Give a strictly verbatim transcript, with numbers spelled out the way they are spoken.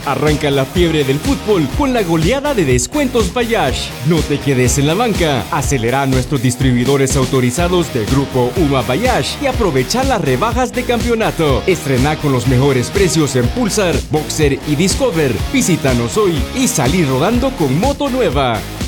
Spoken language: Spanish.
Arranca la fiebre del fútbol con la goleada de descuentos Bayash. No te quedes en la banca. Acelera a nuestros distribuidores autorizados del Grupo UMA Bayash y aprovecha las rebajas de campeonato. Estrena con los mejores precios en Pulsar, Boxer y Discover. Visítanos hoy y salí rodando con moto nueva.